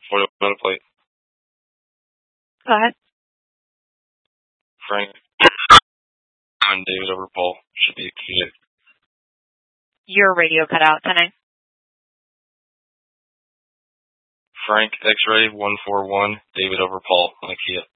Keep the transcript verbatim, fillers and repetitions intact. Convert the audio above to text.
What about a plate? Go ahead. Frank and David over Paul should be Kia. Your radio cut out tonight. Frank X-ray one four one, David over Paul on a Kia.